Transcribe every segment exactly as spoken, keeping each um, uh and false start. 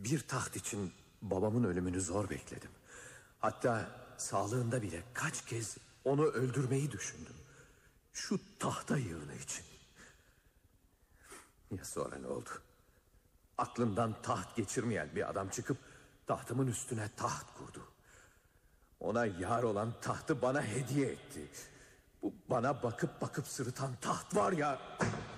Bir taht için babamın ölümünü zor bekledim. Hatta sağlığında bile kaç kez onu öldürmeyi düşündüm. Şu tahta yığını için. Ya sonra ne oldu? Aklından taht geçirmeyen bir adam çıkıp tahtımın üstüne taht kurdu. Ona yar olan tahtı bana hediye etti. Bu bana bakıp bakıp sırıtan taht var ya,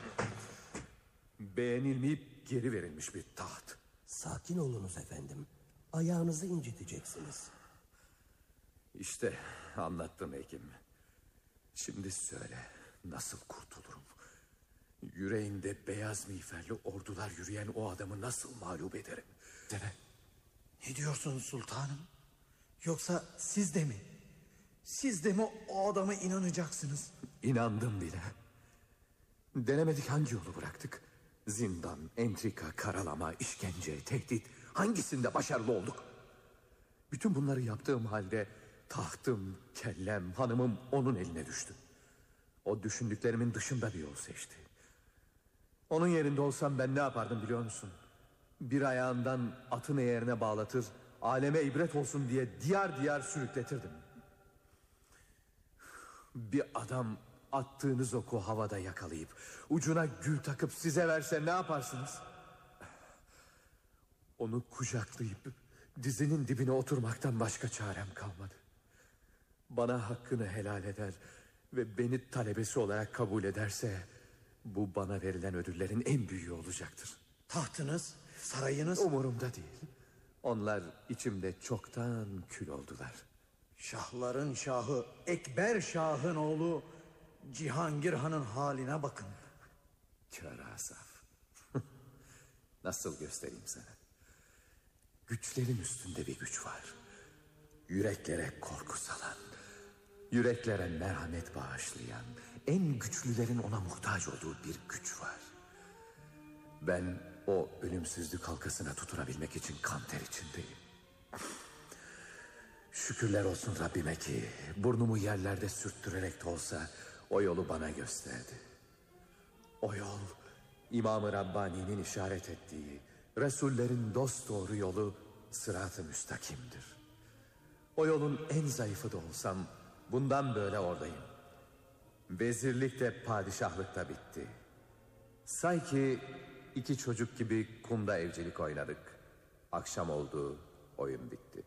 beğenilmeyip geri verilmiş bir taht. Sakin olunuz efendim. Ayağınızı inciteceksiniz. İşte anlattım hekim. Şimdi söyle, nasıl kurtulurum? Yüreğinde beyaz miğferli ordular yürüyen o adamı nasıl mağlup ederim? Deme. Ne diyorsunuz sultanım? Yoksa siz de mi? Siz de mi o adama inanacaksınız? İnandım bile. Denemedik, hangi yolu bıraktık? Zindan, entrika, karalama, işkence, tehdit, hangisinde başarılı olduk? Bütün bunları yaptığım halde tahtım, kellem, hanımım onun eline düştü. O düşündüklerimin dışında bir yol seçti. Onun yerinde olsam ben ne yapardım biliyor musun? Bir ayağından atın eğerine bağlatır, aleme ibret olsun diye diyar diyar sürükletirdim. Bir adam attığınız oku havada yakalayıp ucuna gül takıp size verse ne yaparsınız? Onu kucaklayıp dizinin dibine oturmaktan başka çarem kalmadı. Bana hakkını helal eder ve beni talebesi olarak kabul ederse, bu bana verilen ödüllerin en büyüğü olacaktır. Tahtınız, sarayınız... Umurumda değil. Onlar içimde çoktan kül oldular. Şahların şahı Ekber Şah'ın oğlu Cihangir Han'ın haline bakın. Kör Asaf. Nasıl göstereyim sana? Güçlerin üstünde bir güç var. Yüreklere korku salan, yüreklere merhamet bağışlayan, en güçlülerin ona muhtaç olduğu bir güç var. Ben o ölümsüzlük halkasına tutunabilmek için kan ter içindeyim. Şükürler olsun Rabbime ki burnumu yerlerde sürttürerek de olsa o yolu bana gösterdi. O yol İmam-ı Rabbani'nin işaret ettiği Resullerin dosdoğru yolu sırat-ı müstakimdir. O yolun en zayıfı da olsam bundan böyle oradayım. Vezirlik de padişahlık da bitti. Say ki iki çocuk gibi kumda evcilik oynadık. Akşam oldu, oyun bitti.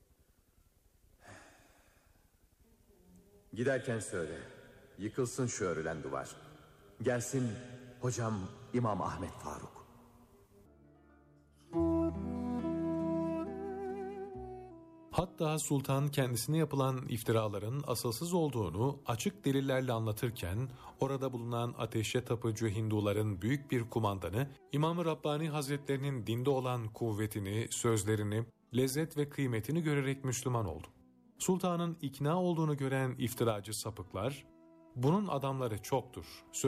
Giderken söyle, yıkılsın şu örülen duvar. Gelsin hocam İmam Ahmet Faruk. Hatta sultan kendisine yapılan iftiraların asılsız olduğunu açık delillerle anlatırken, orada bulunan ateşe tapıcı Hinduların büyük bir kumandanı İmam-ı Rabbani Hazretlerinin dinde olan kuvvetini, sözlerini, lezzet ve kıymetini görerek Müslüman oldu. Sultanın ikna olduğunu gören iftiracı sapıklar, bunun adamları çoktur,